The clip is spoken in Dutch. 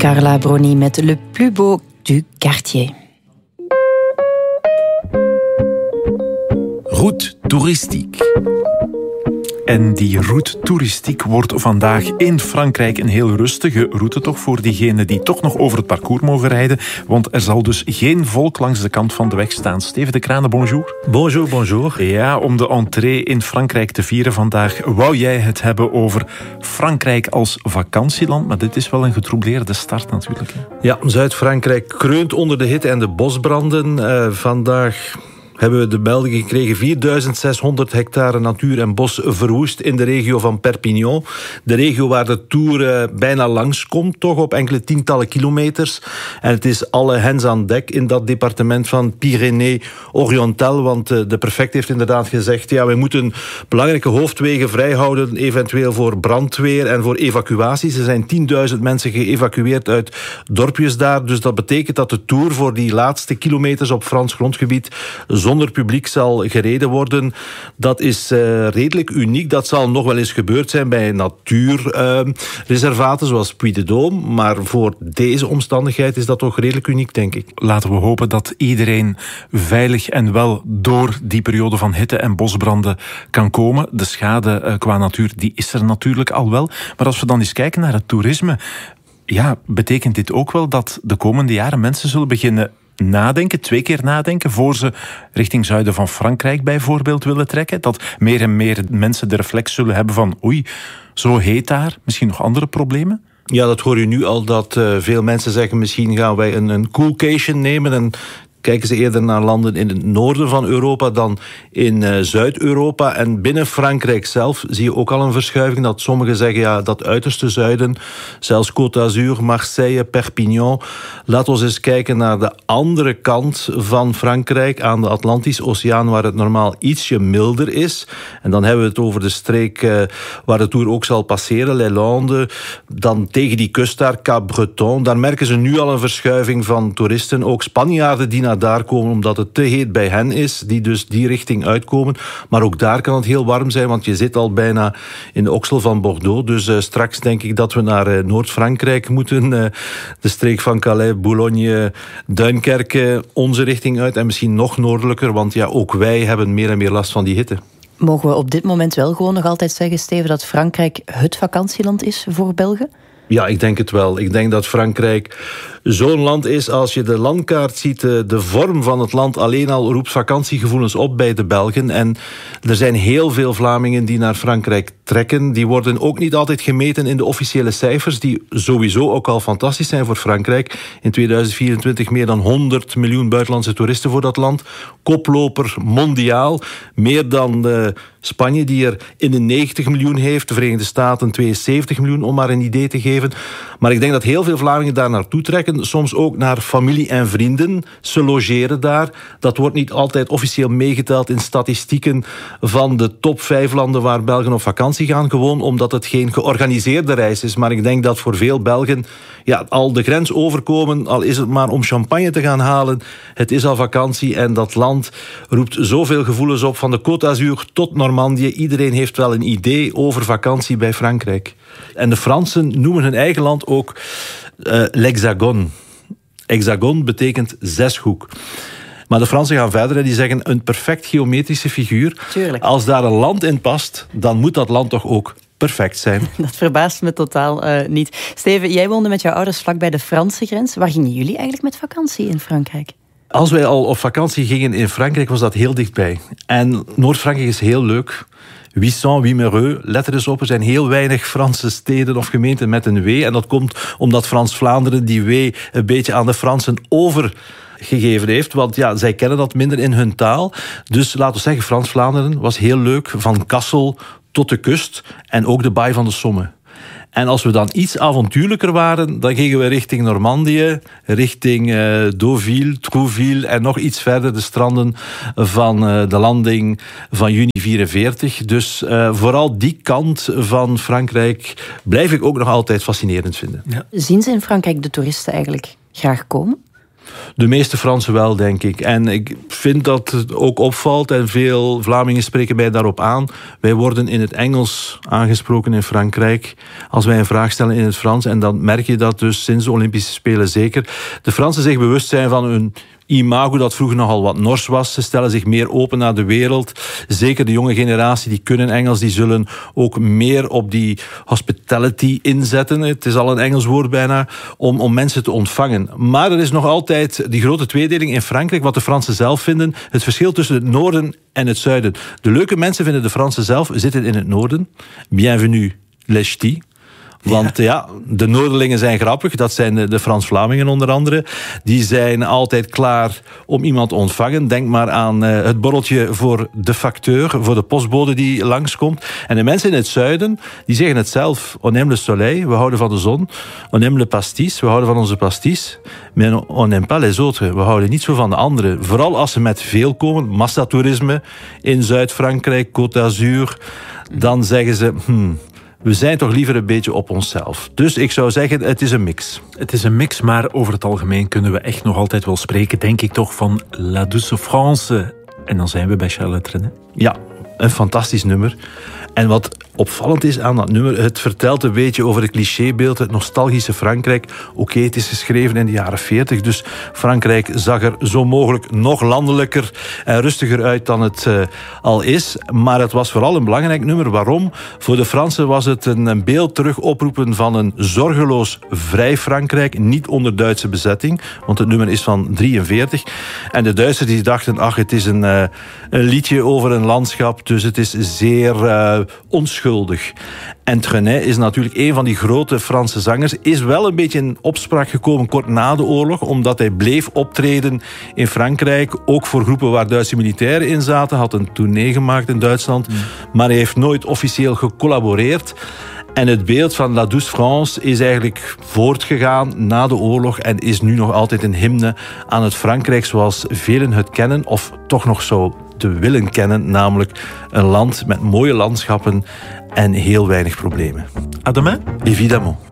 Carla Bruni met Le Plus Beau du Quartier. Route toeristiek. En die route toeristiek wordt vandaag in Frankrijk een heel rustige route toch voor diegenen die toch nog over het parcours mogen rijden. Want er zal dus geen volk langs de kant van de weg staan. Steven de Kranen, bonjour. Bonjour, bonjour. Ja, om de entree in Frankrijk te vieren vandaag wou jij het hebben over Frankrijk als vakantieland. Maar dit is wel een getroubleerde start natuurlijk. Hè? Ja, Zuid-Frankrijk kreunt onder de hitte en de bosbranden. Vandaag hebben we de melding gekregen 4600 hectare natuur en bos verwoest in de regio van Perpignan. De regio waar de Tour bijna langs komt, toch op enkele tientallen kilometers. En het is alle hens aan dek in dat departement van Pyrénées-Oriental, want de prefect heeft inderdaad gezegd, ja, wij moeten belangrijke hoofdwegen vrijhouden, eventueel voor brandweer en voor evacuaties. Er zijn 10.000 mensen geëvacueerd uit dorpjes daar, dus dat betekent dat de Tour voor die laatste kilometers op Frans grondgebied zonder publiek zal gereden worden. Dat is redelijk uniek. Dat zal nog wel eens gebeurd zijn bij natuurreservaten zoals Puy-de-Dôme. Maar voor deze omstandigheid is dat toch redelijk uniek, denk ik. Laten we hopen dat iedereen veilig en wel door die periode van hitte en bosbranden kan komen. De schade qua natuur, die is er natuurlijk al wel. Maar als we dan eens kijken naar het toerisme, ja, betekent dit ook wel dat de komende jaren mensen zullen beginnen nadenken, 2 keer nadenken, voor ze richting zuiden van Frankrijk bijvoorbeeld willen trekken? Dat meer en meer mensen de reflex zullen hebben van oei, zo heet daar, misschien nog andere problemen? Ja, dat hoor je nu al, dat veel mensen zeggen misschien gaan wij een coolcation nemen en kijken ze eerder naar landen in het noorden van Europa dan in Zuid-Europa. En binnen Frankrijk zelf zie je ook al een verschuiving. Dat sommigen zeggen, ja, dat uiterste zuiden, zelfs Côte d'Azur, Marseille, Perpignan. Laten we eens kijken naar de andere kant van Frankrijk, aan de Atlantische Oceaan, waar het normaal ietsje milder is. En dan hebben we het over de streek waar de Tour ook zal passeren, Les Landes. Dan tegen die kust daar, Cap-Breton. Daar merken ze nu al een verschuiving van toeristen. Ook Spanjaarden die naar daar komen omdat het te heet bij hen is, die dus die richting uitkomen. Maar ook daar kan het heel warm zijn, want je zit al bijna in de oksel van Bordeaux. Dus straks denk ik dat we naar Noord-Frankrijk moeten. De streek van Calais, Boulogne, Duinkerke, onze richting uit en misschien nog noordelijker, want ja, ook wij hebben meer en meer last van die hitte. Mogen we op dit moment wel gewoon nog altijd zeggen, Steven, dat Frankrijk het vakantieland is voor Belgen? Ja, ik denk het wel. Ik denk dat Frankrijk zo'n land is, als je de landkaart ziet, de vorm van het land alleen al roept vakantiegevoelens op bij de Belgen. En er zijn heel veel Vlamingen die naar Frankrijk trekken. Die worden ook niet altijd gemeten in de officiële cijfers, die sowieso ook al fantastisch zijn voor Frankrijk. In 2024 meer dan 100 miljoen buitenlandse toeristen voor dat land. Koploper mondiaal. Meer dan Spanje, die er in de 90 miljoen heeft. De Verenigde Staten 72 miljoen, om maar een idee te geven. Maar ik denk dat heel veel Vlamingen daar naartoe trekken. Soms ook naar familie en vrienden. Ze logeren daar. Dat wordt niet altijd officieel meegeteld in statistieken van de top 5 landen waar Belgen op vakantie gaan. Gewoon omdat het geen georganiseerde reis is. Maar ik denk dat voor veel Belgen al de grens overkomen, al is het maar om champagne te gaan halen. Het is al vakantie en dat land roept zoveel gevoelens op, van de Côte d'Azur tot Normandië. Iedereen heeft wel een idee over vakantie bij Frankrijk. En de Fransen noemen hun eigen land ook l'Hexagone. Hexagon betekent zeshoek. Maar de Fransen gaan verder en die zeggen een perfect geometrische figuur. Tuurlijk. Als daar een land in past, dan moet dat land toch ook perfect zijn. Dat verbaast me totaal niet. Steven, jij woonde met jouw ouders vlak bij de Franse grens. Waar gingen jullie eigenlijk met vakantie in Frankrijk? Als wij al op vakantie gingen in Frankrijk, was dat heel dichtbij. En Noord-Frankrijk is heel leuk. 800, let er eens op, er zijn heel weinig Franse steden of gemeenten met een W. En dat komt omdat Frans-Vlaanderen die W een beetje aan de Fransen overgegeven heeft. Want ja, zij kennen dat minder in hun taal. Dus laten we zeggen, Frans-Vlaanderen was heel leuk, van Kassel tot de kust. En ook de baai van de Somme. En als we dan iets avontuurlijker waren, dan gingen we richting Normandië, richting Deauville, Trouville en nog iets verder de stranden van de landing van juni 44. Dus vooral die kant van Frankrijk blijf ik ook nog altijd fascinerend vinden. Ja. Zien ze in Frankrijk de toeristen eigenlijk graag komen? De meeste Fransen wel, denk ik. En ik vind dat het ook opvalt, en veel Vlamingen spreken mij daarop aan. Wij worden in het Engels aangesproken in Frankrijk als wij een vraag stellen in het Frans. En dan merk je dat dus sinds de Olympische Spelen zeker. De Fransen zich bewust zijn van hun imago dat vroeger nogal wat nors was. Ze stellen zich meer open naar de wereld. Zeker de jonge generatie, die kunnen Engels, die zullen ook meer op die hospitality inzetten. Het is al een Engels woord bijna, om mensen te ontvangen. Maar er is nog altijd die grote tweedeling in Frankrijk, wat de Fransen zelf vinden. Het verschil tussen het noorden en het zuiden. De leuke mensen vinden de Fransen zelf zitten in het noorden. Bienvenue les ch'tis. Want ja, de Noorderlingen zijn grappig. Dat zijn de Frans-Vlamingen onder andere. Die zijn altijd klaar om iemand te ontvangen. Denk maar aan het borreltje voor de facteur, voor de postbode die langskomt. En de mensen in het zuiden, die zeggen het zelf. On aime le soleil, we houden van de zon. On aime le pastis, we houden van onze pastis. Mais on aime pas les autres, we houden niet zo van de anderen. Vooral als ze met veel komen, massatoerisme in Zuid-Frankrijk, Côte d'Azur. Dan zeggen ze, we zijn toch liever een beetje op onszelf. Dus ik zou zeggen, het is een mix. Het is een mix, maar over het algemeen kunnen we echt nog altijd wel spreken, denk ik toch, van La Douce France. En dan zijn we bij Charlotte Trenet. Ja, een fantastisch nummer. En wat opvallend is aan dat nummer, het vertelt een beetje over het clichébeeld, het nostalgische Frankrijk. Oké, het is geschreven in de jaren 40, dus Frankrijk zag er zo mogelijk nog landelijker en rustiger uit dan het al is. Maar het was vooral een belangrijk nummer. Waarom? Voor de Fransen was het een beeld terug oproepen van een zorgeloos vrij Frankrijk, niet onder Duitse bezetting, want het nummer is van 43. En de Duitsers die dachten, ach, het is een liedje over een landschap, dus het is zeer onschuldig. En Trenet is natuurlijk een van die grote Franse zangers. Is wel een beetje in opspraak gekomen kort na de oorlog, omdat hij bleef optreden in Frankrijk, ook voor groepen waar Duitse militairen in zaten. Had een tournee gemaakt in Duitsland, maar hij heeft nooit officieel gecollaboreerd. En het beeld van La Douce France is eigenlijk voortgegaan na de oorlog en is nu nog altijd een hymne aan het Frankrijk zoals velen het kennen, of toch nog zo te willen kennen, namelijk een land met mooie landschappen en heel weinig problemen. À demain. Évidemment.